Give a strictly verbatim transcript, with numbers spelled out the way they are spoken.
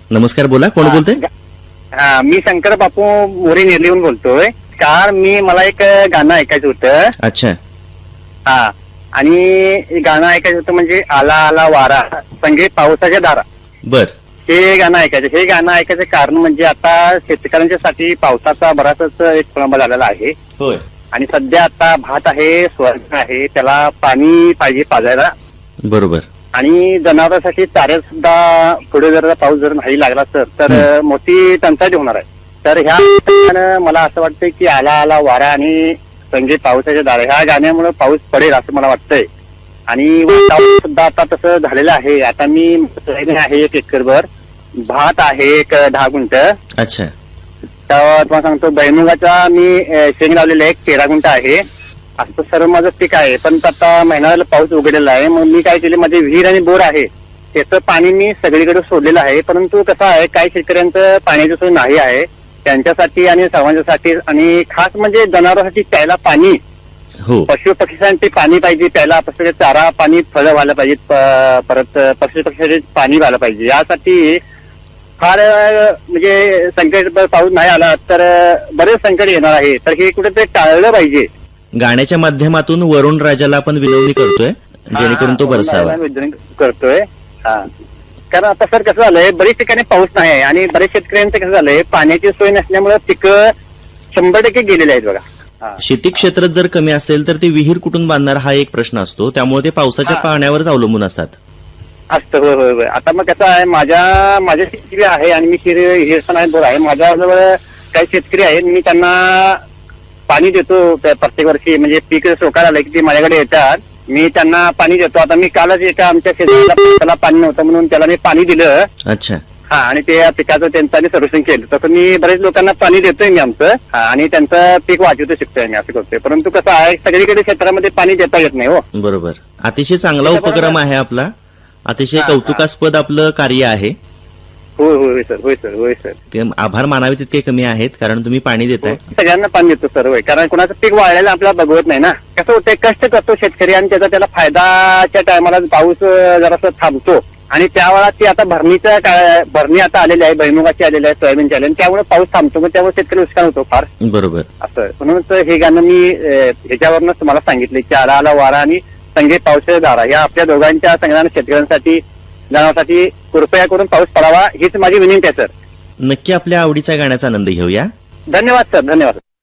नमस्कार, बोला, कोण बोलतोय? हा, मी शंकर बापू मोरे नेरलीहून बोलतोय. कार मी मला एक गाणं ऐकायचं होतं. अच्छा. हा, आणि गाणं ऐकायचं होतं म्हणजे आला आला वारा संगे पावसाच्या धारा. बर. हे गाणं ऐकायचं. हे गाणं ऐकायचं कारण म्हणजे आता शेतकऱ्यांच्या साठी पावसाचा बराचच एक प्रॉब्लेम झालेला आहे. होय. आणि सध्या आता भात आहे, सोयाबीन आहे, त्याला पाणी पाहिजे पाजायला. बरोबर. आणि जनावरांसाठी चाऱ्यात सुद्धा पुढे जर पाऊस जर नाही लागला तर तर मोठी टंचाई होणार आहे. तर ह्या मला असं वाटतंय की आला आला वारा आणि संगे पावसाच्या दारा ह्या गाण्यामुळे पाऊस पडेल असं मला वाटतंय. आणि वातावरण सुद्धा आता तसं झालेलं आहे. आता मी सोयाबीन आहे एक एकरभर, भात आहे एक दहा गुंठ. अच्छा. तर तुम्हाला सांगतो भुईमुगाचा मी शेंग लावलेला एक तेरा गुंठ आहे. असं सर्व माझं पीक आहे. पण आता महिन्याला पाऊस उघडलेला आहे. मग मी काय केले, माझे विहीर आणि बोर आहे त्याचं पाणी मी सगळीकडे सोडलेलं आहे. परंतु कसं आहे, काही शेतकऱ्यांचं पाण्याची सोय नाही आहे. त्यांच्यासाठी आणि सर्वांच्यासाठी आणि खास म्हणजे जनावरांसाठी प्यायला पाणी, हो, पशु पक्षीसाठी पाणी पाहिजे प्यायला, चारा पाणी फळं व्हायला पाहिजे, परत पक्षी पक्षीसाठी पाणी व्हायला पाहिजे. यासाठी फार म्हणजे संकट पाऊस नाही आला तर बरेच संकट येणार आहे. तर हे कुठेतरी टाळलं पाहिजे. गाण्याच्या माध्यमातून वरुण राजाला आपण विनवणी करतोय जेणेकरून तो बरसावा करतोय. हा, कारण आता सर कसं झालंय, बरेच ठिकाणी पाऊस नाही आहे आणि बरेच शेतकऱ्यांचं कसं झालंय, पाण्याची सोय नसल्यामुळे पिकं शंभर टक्के गेलेले आहेत बघा. शेती क्षेत्र जर कमी असेल तर ते विहीर कुठून बांधणार हा एक प्रश्न असतो. त्यामुळे ते पावसाच्या पाण्यावरच अवलंबून असतात. असतं. होय होय होय. आता मग कसं आहे, माझ्या माझ्या शेतकरी आहे आणि मी हिर पण आहे, बोर आहे. माझ्याजवळ काही शेतकरी आहेत, मी त्यांना पाणी देतो प्रत्येक वर्षी. म्हणजे पीक सोकायला आलं की ते माझ्याकडे येतात, मी त्यांना पाणी देतो. आता मी कालच एका आमच्या शेतकऱ्याला त्याला पाणी नव्हतं म्हणून त्याला मी पाणी दिलं. अच्छा. हा, आणि ते पिकाचं त्यांचं सर्वेक्षण केलं. तसं मी बरेच लोकांना पाणी देतोय मी आमचं. हा, आणि त्यांचं पीक वाचवतो शिकतोय मी, असं करतोय. परंतु कसं आहे, सगळीकडे क्षेत्रामध्ये पाणी देता येत नाही. हो, बरोबर. अतिशय चांगला उपक्रम आहे आपला. अतिशय कौतुकास्पद आपलं कार्य आहे. होय होय सर. होय सर. होय सर. ते आभार मानावे तितके कमी आहेत, कारण तुम्ही पाणी देताय. सगळ्यांना पाणी देतो सर. होय, कारण कोणाचं पीक वाढायला आपल्याला बघवत नाही ना. कसं होतंय, कष्ट करतो शेतकरी आणि त्याचा त्याला फायदाच्या टायमाला पाऊस जरासा थांबतो आणि त्यावेळेला ती आता भरणीच्या भरणी आता आलेली आहे, भुईमुगाची आलेली आहे, सोयाबीनची आलेली, त्यामुळे पाऊस थांबतो. मग त्यामुळे शेतकरी नुकसान होतो फार. बरोबर. असं म्हणूनच हे गाणं मी ह्याच्यावरच तुम्हाला सांगितले की आला आला वारा आणि संगे पावसाच्या दारा या आपल्या दोघांच्या संघाने शेतकऱ्यांसाठी जनावरांसाठी कृपया करून पाऊस पडावा हीच माझी विनंती आहे सर. नक्की आपल्या आवडीच्या गाण्याचा आनंद घेऊया. धन्यवाद सर. धन्यवाद.